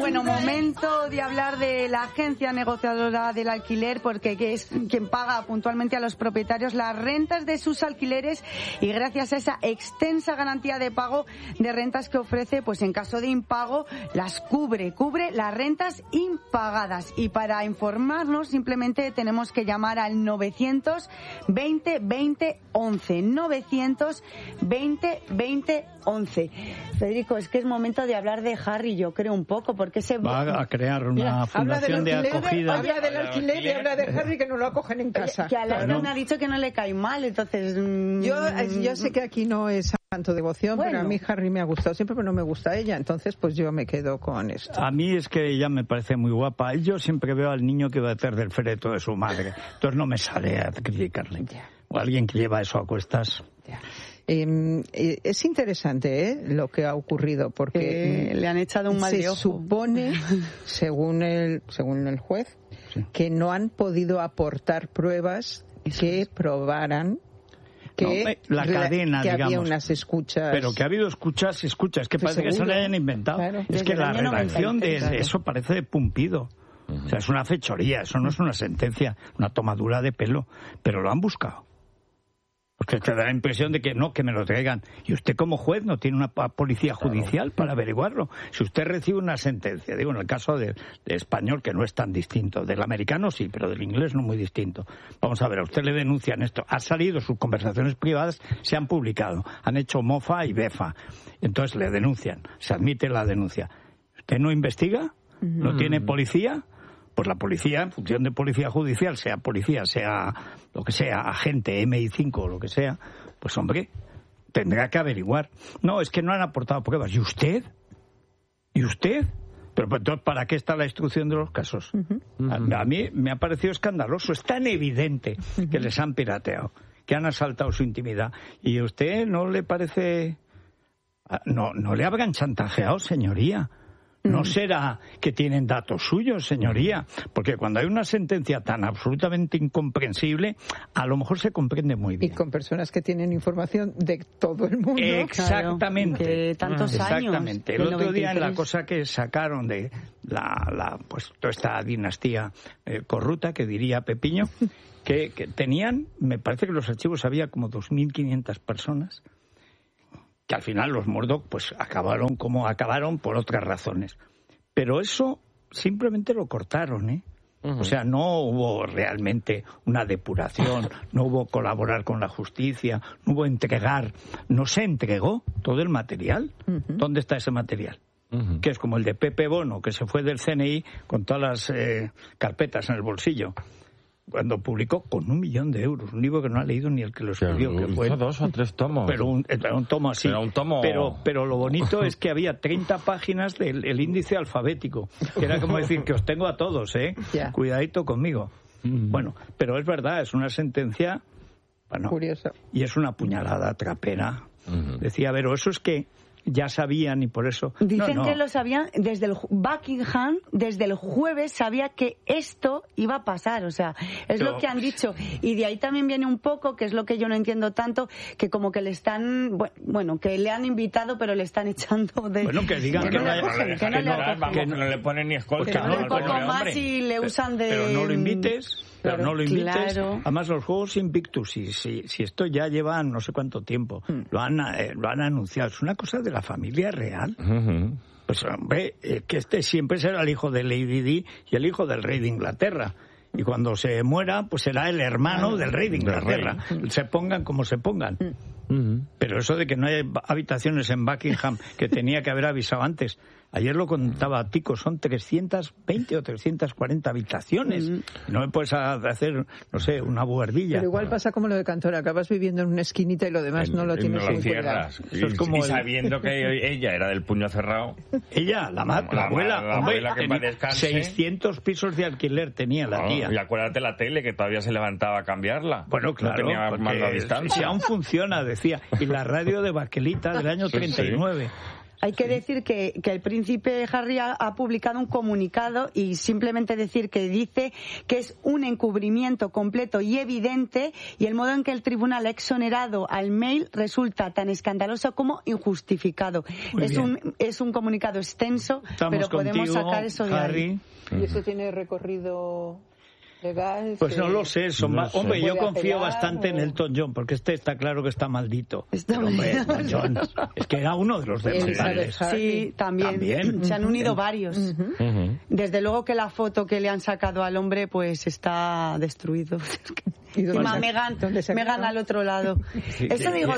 Bueno, momento de hablar de la agencia negociadora del alquiler, porque es quien paga puntualmente a los propietarios las rentas de sus alquileres y gracias a esa extensa garantía de pago de rentas que ofrece, pues en caso de impago las cubre las rentas impagadas. Y para informarnos simplemente tenemos que llamar al 920 20 11, 920 20 11. Federico, es que es momento de hablar de Harry, yo creo un poco, porque se va a crear una fundación de acogida. Habla del alquiler y habla de Harry que no lo acogen en casa. Que a Alaska me ha dicho que no le cae mal, entonces... Yo sé que aquí no es santo devoción, bueno, pero a mí Harry me ha gustado siempre, pero no me gusta ella, entonces pues yo me quedo con esto. A mí es que ella me parece muy guapa. Yo siempre veo al niño que va a hacer del féretro de su madre, entonces no me sale a criticarle. O alguien que lleva eso a cuestas. Es interesante lo que ha ocurrido porque le han echado un mal de ojo. Se supone, según el juez, que no han podido aportar pruebas que probaran que la cadena, que digamos, había unas escuchas. Pero que ha habido escuchas, es que parece que se le hayan inventado. Claro. Es que la redacción de eso parece de Pumpido. O sea, es una fechoría, eso no es una sentencia, una tomadura de pelo, pero lo han buscado. Porque te da la impresión de que no, que me lo traigan. Y usted como juez no tiene una policía judicial para averiguarlo. Si usted recibe una sentencia, digo, en el caso de español, que no es tan distinto, del americano sí, pero del inglés no muy distinto. Vamos a ver, a usted le denuncian esto. Ha salido, sus conversaciones privadas se han publicado. Han hecho mofa y befa. Entonces le denuncian, se admite la denuncia. ¿Usted no investiga? ¿No tiene policía? Pues la policía, en función de policía judicial, sea policía, sea lo que sea, agente, MI5 o lo que sea, pues hombre, tendrá que averiguar. No, es que no han aportado pruebas. ¿Y usted? ¿Y usted? Pero entonces, ¿para qué está la instrucción de los casos? A mí me ha parecido escandaloso. Es tan evidente que les han pirateado, que han asaltado su intimidad. ¿Y a usted no le parece...? No le habrán chantajeado, señoría. No será que tienen datos suyos, señoría, porque cuando hay una sentencia tan absolutamente incomprensible, a lo mejor se comprende muy bien. Y con personas que tienen información de todo el mundo. Exactamente. Claro, de tantos años. Exactamente. El otro día en la cosa que sacaron de pues toda esta dinastía corrupta, que diría Pepiño, que tenían, me parece que en los archivos había como 2.500 personas, que al final los Murdoch pues acabaron como acabaron por otras razones. Pero eso simplemente lo cortaron, O sea, no hubo realmente una depuración, no hubo colaborar con la justicia, no hubo entregar, no se entregó todo el material. ¿Dónde está ese material? Que es como el de Pepe Bono, que se fue del CNI con todas las carpetas en el bolsillo, cuando publicó con 1 millón de euros, un libro que no ha leído ni el que lo escribió, que fue 2 o 3 tomos. Pero un tomo así. Pero lo bonito es que había 30 páginas del índice alfabético, que era como decir que os tengo a todos, cuidadito conmigo. Bueno, pero es verdad, es una sentencia, curiosa, y es una puñalada trapera. Decía, pero eso es que ya sabían y por eso... Dicen que lo sabían desde el Buckingham, desde el jueves sabía que esto iba a pasar, o sea, es lo que han dicho. Y de ahí también viene un poco, que es lo que yo no entiendo tanto, que como que le están, bueno, que le han invitado pero le están echando de... Bueno, que digan que no le ponen ni escolta. Que no le pongan más y le usan de... Pero no lo invites... Pero no lo invites. Claro. Además, los Juegos Invictus, si esto ya lleva no sé cuánto tiempo, lo han anunciado. Es una cosa de la familia real. Pues, hombre, que este siempre será el hijo de Lady Di y el hijo del rey de Inglaterra. Y cuando se muera, pues será el hermano del rey de Inglaterra. Se pongan como se pongan. Pero eso de que no hay habitaciones en Buckingham, que tenía que haber avisado antes. Ayer lo contaba Tico, son 320 o 340 habitaciones. No me puedes hacer, no sé, una buhardilla. Pero igual pasa como lo de Cantora, acabas viviendo en una esquinita y lo demás no lo tienes en cuenta. Eso es como sabiendo que ella era del puño cerrado. Ella, la abuela que para descanse. 600 pisos de alquiler tenía la tía. Y acuérdate la tele, que todavía se levantaba a cambiarla. Bueno, claro, no tenía más la distancia. Si aún funciona, decía. Y la radio de Baquelita del año 39. Hay que decir que el príncipe Harry ha publicado un comunicado y simplemente decir que dice que es un encubrimiento completo y evidente, y el modo en que el tribunal ha exonerado al Mail resulta tan escandaloso como injustificado. Es un comunicado extenso, pero podemos sacar eso de ahí. ¿Y eso tiene recorrido legal? Pues no lo sé. Hombre, yo confío bastante en Elton John, porque está claro que está maldito. Elton John es que era uno de los demandantes. Sí, también. Se han unido varios. Desde luego que la foto que le han sacado al hombre pues está destruido. Y Meghan al otro lado. Eso digo,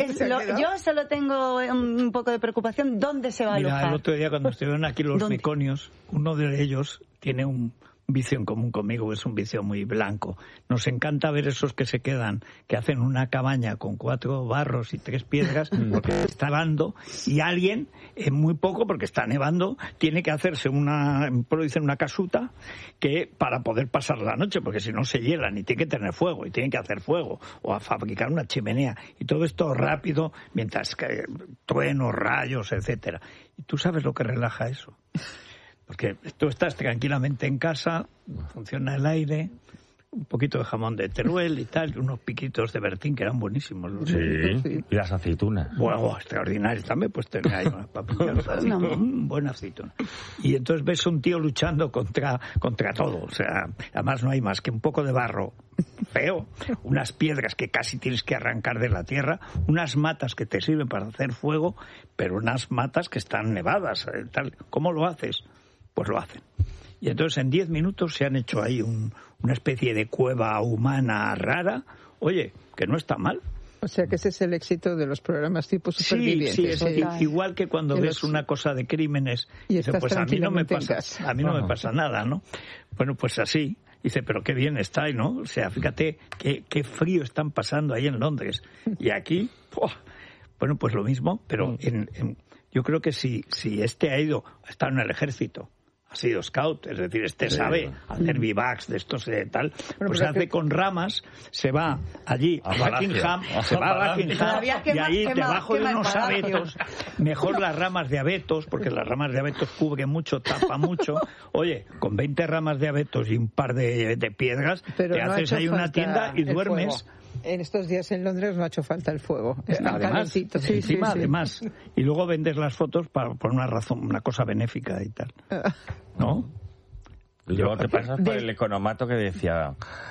yo solo tengo un poco de preocupación. ¿Dónde se va a alojar? El otro día cuando estuvieron aquí los meconios, uno de ellos tiene un vicio en común conmigo, es un vicio muy blanco. Nos encanta ver esos que se quedan, que hacen una cabaña con 4 barros y 3 piedras, porque está nevando, y alguien, en muy poco, porque está nevando, tiene que hacerse una casuta que para poder pasar la noche, porque si no se hielan, y tiene que tener fuego, y tienen que hacer fuego, o a fabricar una chimenea, y todo esto rápido, mientras que truenos, rayos, etcétera. ¿Y tú sabes lo que relaja eso? Porque tú estás tranquilamente en casa, funciona el aire, un poquito de jamón de Teruel y tal, unos piquitos de Bertín que eran buenísimos. Sí, y las aceitunas. Bueno, extraordinarios. También pues tener ahí unas papillas, buena aceituna. Y entonces ves un tío luchando contra todo. O sea, además no hay más que un poco de barro feo, unas piedras que casi tienes que arrancar de la tierra, unas matas que te sirven para hacer fuego, pero unas matas que están nevadas. Tal. ¿Cómo lo haces? Pues lo hacen. Y entonces en 10 minutos se han hecho ahí una especie de cueva humana rara. Oye, que no está mal. O sea que ese es el éxito de los programas tipo Supervivientes. Sí, igual que cuando ves una cosa de crímenes y dices, pues a mí no me pasa nada, ¿no? Bueno, pues así. Dice, pero qué bien está, ¿no? O sea, fíjate qué frío están pasando ahí en Londres. Y aquí, bueno, pues lo mismo, pero yo creo que si este ha estado en el ejército, ha sido scout, es decir, sabe hacer bivacs de estos tal, pues hace con ramas, se va allí a Buckingham, y ahí debajo de unos abetos, mejor las ramas de abetos, porque las ramas de abetos cubren mucho, tapa mucho. Oye, con 20 ramas de abetos y un par de piedras, te haces ahí una tienda y duermes. En estos días en Londres no ha hecho falta el fuego. Además, además. Y luego vendes las fotos por una razón, una cosa benéfica y tal. ¿No? Luego te pasas por el economato que decía...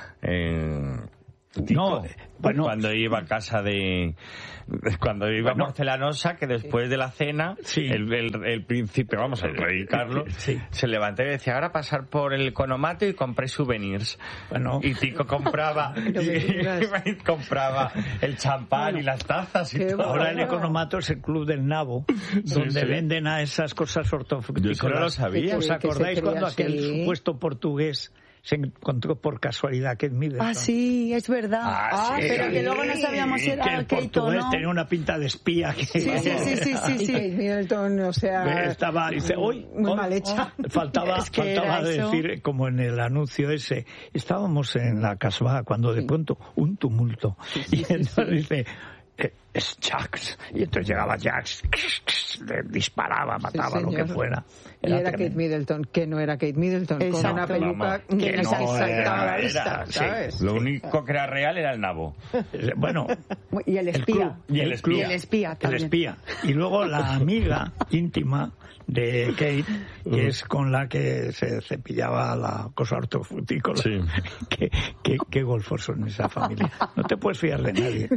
cuando iba a casa cuando iba a Porcelanosa, que después de la cena el príncipe, el rey Carlos, se levantó y decía, ahora pasar por el economato y compré souvenirs. Y Tico compraba compraba el champán y las tazas y todo. Ahora el economato es el club del nabo, donde venden a esas cosas hortofrutícolas. Yo no lo sabía. ¿Os acordáis cuando aquel supuesto portugués se encontró por casualidad Kate Middleton? Ah, sí, es verdad. Pero que luego no sabíamos si era Kate o no. Tenía una pinta de espía. Sí. Kate Middleton, o sea... Estaba, dice, muy mal hecha. Faltaba decir, como en el anuncio ese, estábamos en la Casbah cuando de pronto un tumulto. Y entonces dice... es Jax, y entonces llegaba Jax, le disparaba, mataba lo que fuera. Y era Kate Middleton, que no era Kate Middleton, con una peluca que no saltaba a la vista, ¿sabes? Lo único que era real era el nabo. Bueno, y el espía. El espía. Y luego la amiga íntima de Kate, que es con la que se cepillaba la cosa hortofrutícola. Qué golfos son esa familia. No te puedes fiar de nadie.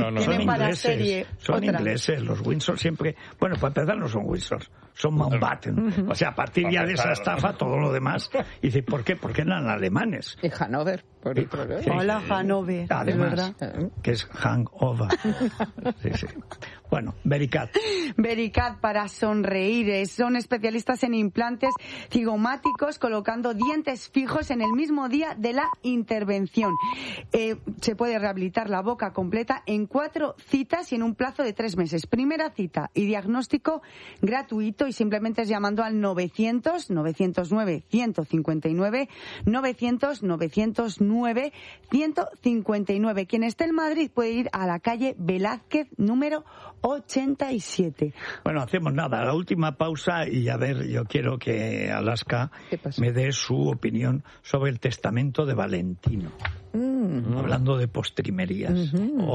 Son ingleses. Los Windsor siempre... Bueno, para empezar no son Windsor, son Mountbatten. O sea, a partir ya de esa estafa, todo lo demás. Y dice, ¿por qué? Porque eran alemanes. Y Hanover, por el problema. Hola, Hanover. Además, que es hangover. Sí. Bueno, Vericat. Vericat para sonreír. Son especialistas en implantes cigomáticos, colocando dientes fijos en el mismo día de la intervención. Se puede rehabilitar la boca completa en 4 citas y en un plazo de 3 meses. Primera cita y diagnóstico gratuito, y simplemente es llamando al 900-909-159, 900-909 9-159. Quien esté en Madrid puede ir a la calle Velázquez número 87. Bueno, hacemos nada, la última pausa y a ver, yo quiero que Alaska me dé su opinión sobre el testamento de Valentino. Hablando de postrimerías.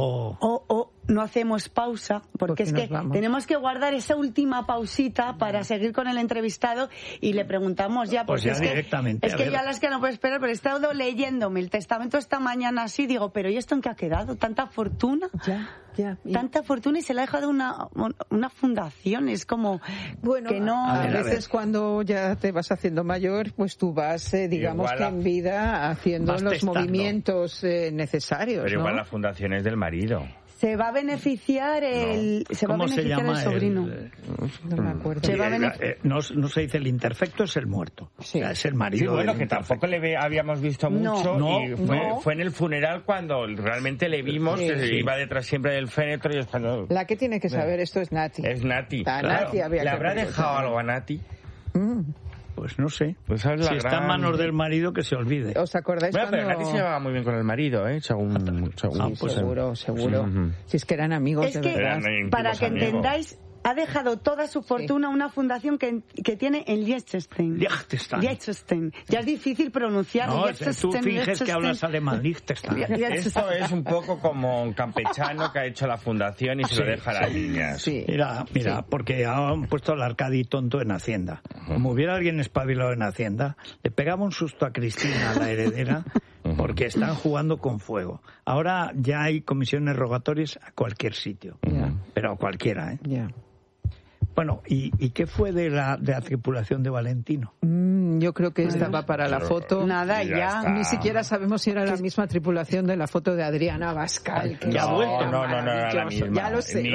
No hacemos pausa porque es que tenemos que guardar esa última pausita para seguir con el entrevistado y le preguntamos ya. Pues ya directamente. Es que ya Alaska no puede esperar, pero he estado leyéndome el testamento esta mañana así, digo, pero ¿y esto en qué ha quedado? ¿Tanta fortuna? Tanta fortuna y se le ha dejado una fundación. Es como que no... A veces cuando ya te vas haciendo mayor, pues tú vas, digamos que en vida, haciendo los movimientos necesarios. Pero igual la fundación es del marido. Se va a beneficiar el sobrino. No me acuerdo. No se dice el imperfecto, es el muerto. Sí. O sea, es el marido. Sí, bueno, que tampoco le habíamos visto mucho. Fue en el funeral cuando realmente le vimos, iba detrás siempre del féretro. Y es cuando... La que tiene que saber esto es Nati. Es Nati. ¿Le habrá dejado algo a Nati? Pues no sé. Pues si está en manos del marido, que se olvide. ¿Os acordáis cuando... Pero Nati se llevaba muy bien con el marido, según pues seguro. Si es que eran amigos. Es que, para que entendáis, ha dejado toda su fortuna una fundación que tiene en Liechtenstein. Ya es difícil pronunciar. No, tú finges que hablas alemán. Liechtenstein. Esto es un poco como un campechano que ha hecho la fundación y se lo deja a las niñas. Mira, porque han puesto al Arcadi tonto en Hacienda. Como hubiera alguien espabilado en Hacienda, le pegaba un susto a Cristina, la heredera, porque están jugando con fuego. Ahora ya hay comisiones rogatorias a cualquier sitio. Pero a cualquiera, Bueno, ¿y qué fue de la tripulación de Valentino? Yo creo que estaba para la foto. Nada, ya. Ni siquiera sabemos si era la misma tripulación de la foto de Adriana Bascal. Ya ha vuelto. No era la misma. Ya lo sé.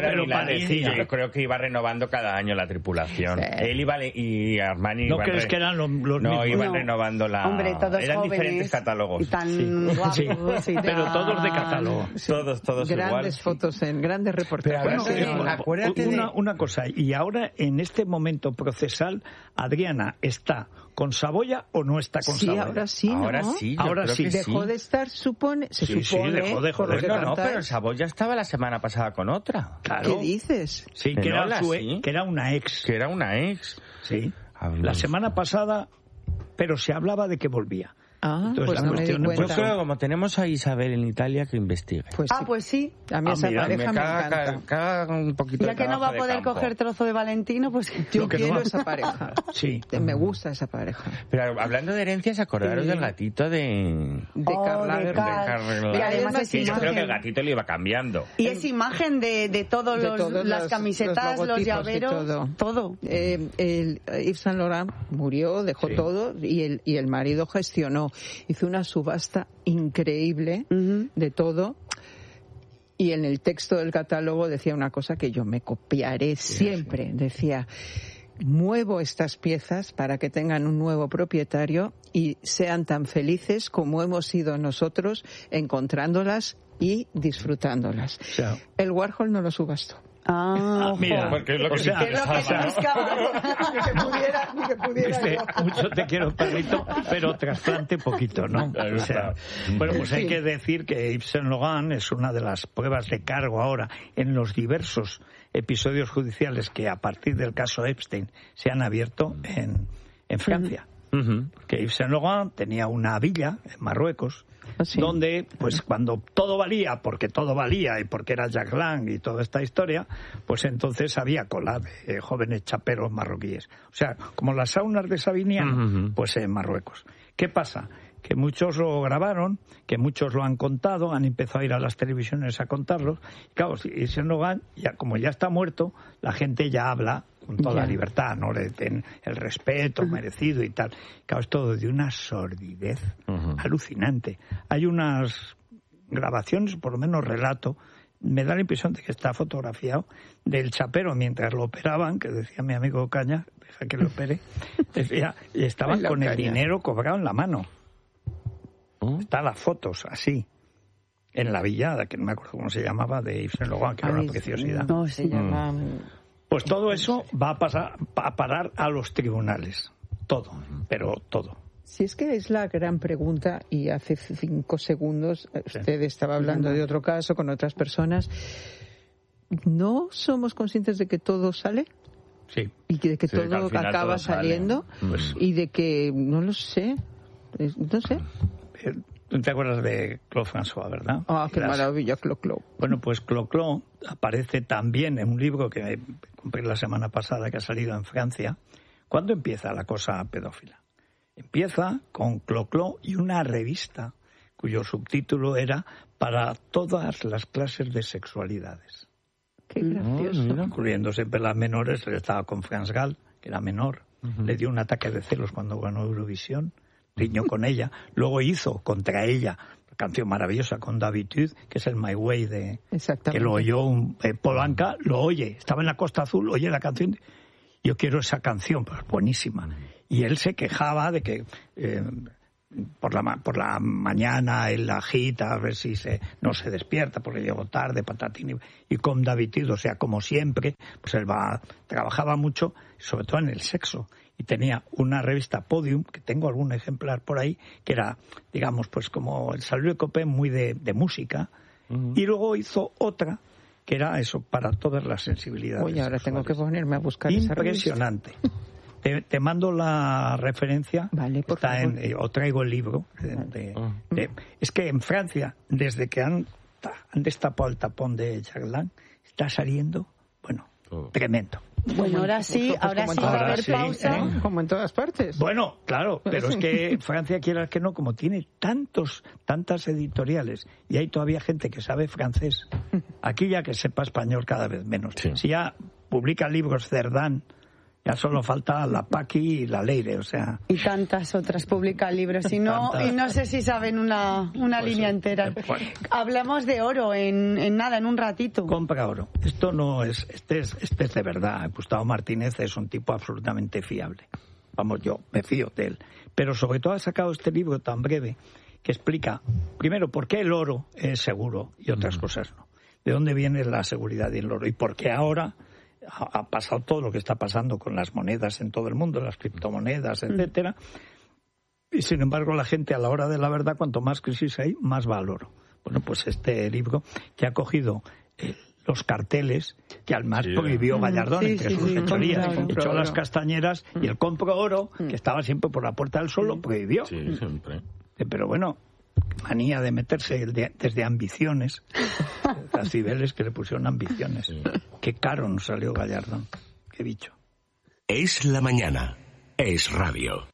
Yo creo que iba renovando cada año la tripulación. Sí. Él iba y Armani. ¿No crees que eran los mismos? No, iban renovando la... Hombre, todos eran jóvenes, diferentes catálogos. Y tan guapos. Pero todos de catálogo. Todos grandes iguales. Fotos en grandes reportajes. Acuérdate una cosa. Y ahora, en este momento procesal, Adriana está ¿con Saboya o no está con Saboya? Ahora sí, ¿no? Ahora sí. Dejó de estar, se supone. Dejó de No, pero Saboya estaba la semana pasada con otra. Claro. ¿Qué dices? Sí, que era una ex. Que era una ex. Sí. La semana pasada, pero se hablaba de que volvía. Entonces, pues no me di cuenta. Yo creo que como tenemos a Isabel en Italia, que investigue. Pues sí. A mí esa pareja me encanta. Caga un poquito. Ya que no va a poder coger trozo de Valentino, pues yo quiero esa pareja. Sí. Me gusta esa pareja. Pero hablando de herencias, acordaros del gatito de Carla. Y además yo creo que el gatito le iba cambiando. Y es imagen de todos las camisetas, los llaveros, todo. Yves Saint Laurent murió, dejó todo y el marido gestionó. Hizo una subasta increíble de todo y en el texto del catálogo decía una cosa que yo me copiaré siempre. Decía, muevo estas piezas para que tengan un nuevo propietario y sean tan felices como hemos sido nosotros encontrándolas y disfrutándolas. El Warhol no lo subastó. Mira, porque es lo que se ni que pudiera mucho te quiero, perrito, pero trasplante poquito, ¿no? Bueno, pues hay que decir que Yves Saint Laurent es una de las pruebas de cargo ahora en los diversos episodios judiciales que a partir del caso Epstein se han abierto en Francia. Que Yves Saint Laurent tenía una villa en Marruecos donde, pues cuando todo valía y porque era Jack Lang y toda esta historia, pues entonces había cola de jóvenes chaperos marroquíes. O sea, como las saunas de Sabignano, pues en Marruecos. ¿Qué pasa? Que muchos lo grabaron, que muchos lo han contado, han empezado a ir a las televisiones a contarlos. Y claro, y Saint Laurent, como ya está muerto, la gente ya habla con toda libertad, no le den el respeto merecido y tal. Claro, es todo de una sordidez alucinante. Hay unas grabaciones, por lo menos relato, me da la impresión de que está fotografiado, del chapero mientras lo operaban, que decía mi amigo Caña, deja que lo opere, decía, y estaban con el dinero cobrado en la mano. Están las fotos así en la villada, que no me acuerdo cómo se llamaba, de Yves Saint Laurent, que era una preciosidad. No, se llama... Pues todo eso va a parar a los tribunales. Todo, pero todo. Si es que es la gran pregunta, y hace 5 segundos usted estaba hablando de otro caso con otras personas, ¿no somos conscientes de que todo sale? Sí. Y de que todo acaba saliendo, y de que, no lo sé, no sé. ¿Tú te acuerdas de Claude François, verdad? Ah, qué maravilla, Claude. Bueno, pues Claude aparece también en un libro que compré la semana pasada, que ha salido en Francia. ¿Cuándo empieza la cosa pedófila? Empieza con Claude y una revista cuyo subtítulo era Para todas las clases de sexualidades. Qué gracioso. Incluyendo siempre las menores. Él estaba con France Gall, que era menor. Le dio un ataque de celos cuando ganó Eurovisión. Riñó con ella. Luego hizo contra ella una canción maravillosa con D'Habitude, que es el My Way, que lo oyó Polanca, lo oye. Estaba en la Costa Azul, oye la canción. Yo quiero esa canción, pues buenísima. Y él se quejaba de que por la mañana él la agita a ver si no se despierta porque llegó tarde, patatín. Y con D'Habitude, o sea, como siempre, pues él trabajaba mucho, sobre todo en el sexo. Y tenía una revista Podium, que tengo algún ejemplar por ahí, que era, digamos, pues como el Salud de Copé, muy de música. Y luego hizo otra, que era eso, para todas las sensibilidades. Oye, ahora tengo que ponerme a buscar esa revista. Impresionante. Te mando la referencia. Vale, por favor. O traigo el libro. Es que en Francia, desde que han destapado el tapón de Jacques está saliendo, bueno, tremendo. Bueno, ahora sí va a haber pausa. Como en todas partes. Bueno, claro, pero es que Francia, quiera que no, como tiene tantas editoriales y hay todavía gente que sabe francés, aquí ya que sepa español cada vez menos. Sí. Si ya publica libros Cerdán, ya solo falta la Paqui y la Leire, o sea... Y tantas otras publican libros, y no sé si saben una línea entera. Hablamos de oro en un ratito. Compra oro. Esto no es... Este es de verdad. Gustavo Martínez es un tipo absolutamente fiable. Vamos, yo me fío de él. Pero sobre todo ha sacado este libro tan breve que explica, primero, por qué el oro es seguro y otras cosas no. De dónde viene la seguridad del oro y por qué ahora... ha pasado todo lo que está pasando con las monedas en todo el mundo, las criptomonedas, etcétera. Y sin embargo la gente a la hora de la verdad, cuanto más crisis hay, más va al oro. Bueno, pues este libro que ha cogido los carteles que además prohibió Gallardón entre sus fechorías, echó las castañeras y el compro oro, que estaba siempre por la Puerta del Sol, lo prohibió. Sí, siempre. Pero bueno, manía de meterse desde ambiciones, las Cibeles que le pusieron ambiciones. Sí. Qué caro nos salió Gallardón, qué bicho. Es la mañana, es radio.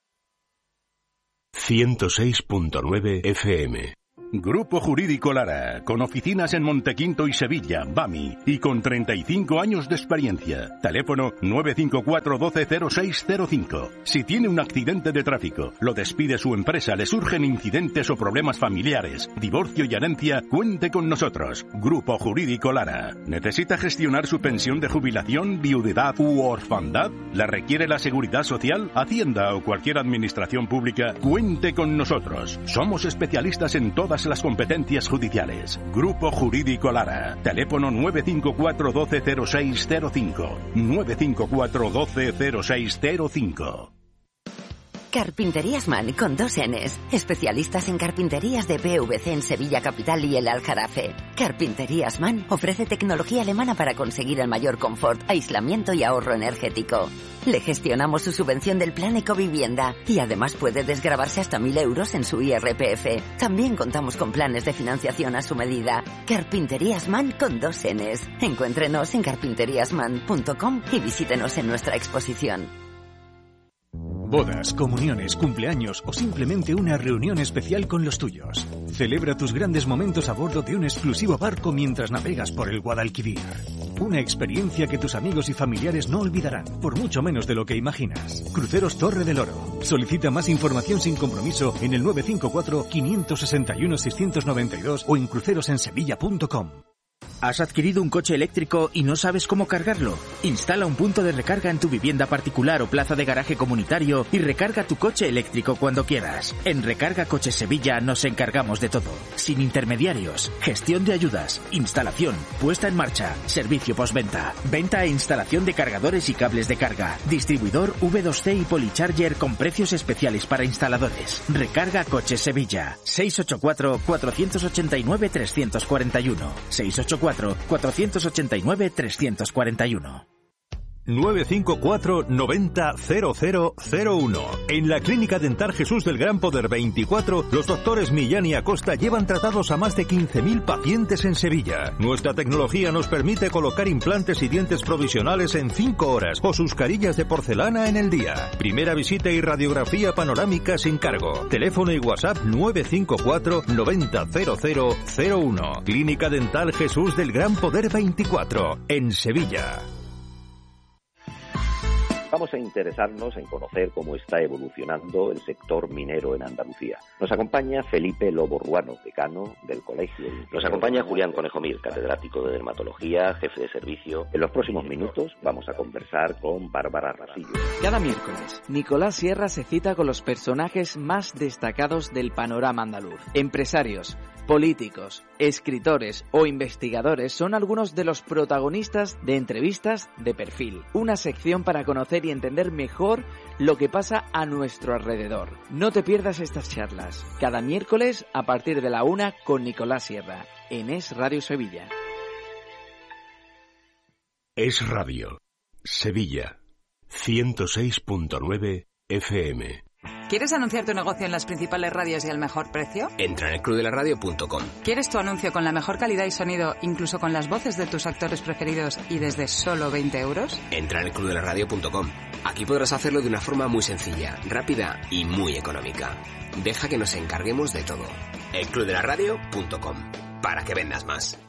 106.9 FM. Grupo Jurídico Lara, con oficinas en Montequinto y Sevilla, BAMI, y con 35 años de experiencia. Teléfono 954 12 0605. Si tiene un accidente de tráfico, lo despide su empresa, le surgen incidentes o problemas familiares, divorcio y herencia, cuente con nosotros. Grupo Jurídico Lara. ¿Necesita gestionar su pensión de jubilación, viudedad u orfandad? ¿La requiere la Seguridad Social, Hacienda o cualquier administración pública? Cuente con nosotros. Somos especialistas en todas las competencias judiciales. Grupo Jurídico Lara. Teléfono 954 12 0605. 954 12 0605. Carpinterías Man con 2 Ns. Especialistas en carpinterías de PVC en Sevilla Capital y el Aljarafe. Carpinterías Man ofrece tecnología alemana para conseguir el mayor confort, aislamiento y ahorro energético. Le gestionamos su subvención del Plan Ecovivienda y además puede desgravarse hasta 1.000 euros en su IRPF. También contamos con planes de financiación a su medida. Carpinterías Man con 2 Ns. Encuéntrenos en carpinteriasman.com y visítenos en nuestra exposición. Bodas, comuniones, cumpleaños o simplemente una reunión especial con los tuyos. Celebra tus grandes momentos a bordo de un exclusivo barco mientras navegas por el Guadalquivir. Una experiencia que tus amigos y familiares no olvidarán, por mucho menos de lo que imaginas. Cruceros Torre del Oro. Solicita más información sin compromiso en el 954 561 692 o en crucerosensevilla.com. ¿Has adquirido un coche eléctrico y no sabes cómo cargarlo? Instala un punto de recarga en tu vivienda particular o plaza de garaje comunitario y recarga tu coche eléctrico cuando quieras. En Recarga Coches Sevilla nos encargamos de todo. Sin intermediarios, gestión de ayudas, instalación, puesta en marcha, servicio postventa, venta e instalación de cargadores y cables de carga, distribuidor V2C y Policharger con precios especiales para instaladores. Recarga Coches Sevilla. 684-489-341. 684-489-341. 954 90 0001. En la Clínica Dental Jesús del Gran Poder 24, los doctores Millán y Acosta llevan tratados a más de 15.000 pacientes en Sevilla. Nuestra tecnología nos permite colocar implantes y dientes provisionales en 5 horas o sus carillas de porcelana en el día. Primera visita y radiografía panorámica sin cargo. Teléfono y WhatsApp 954 90 0001. Clínica Dental Jesús del Gran Poder 24, en Sevilla. Vamos a interesarnos en conocer cómo está evolucionando el sector minero en Andalucía. Nos acompaña Felipe Lobo Ruano, decano del Colegio. Nos acompaña Julián Conejo Mir, catedrático de dermatología, jefe de servicio. En los próximos minutos vamos a conversar con Bárbara Rasillo. Cada miércoles, Nicolás Sierra se cita con los personajes más destacados del panorama andaluz. Empresarios, políticos, escritores o investigadores son algunos de los protagonistas de Entrevistas de Perfil, una sección para conocer y entender mejor lo que pasa a nuestro alrededor. No te pierdas estas charlas, cada miércoles a partir de la 1 con Nicolás Sierra, en Es Radio Sevilla. Es Radio, Sevilla, 106.9 FM. ¿Quieres anunciar tu negocio en las principales radios y al mejor precio? Entra en elclubdelaradio.com. ¿Quieres tu anuncio con la mejor calidad y sonido, incluso con las voces de tus actores preferidos y desde solo 20 euros? Entra en elclubdelaradio.com. Aquí podrás hacerlo de una forma muy sencilla, rápida y muy económica. Deja que nos encarguemos de todo. elclubdelaradio.com. Para que vendas más.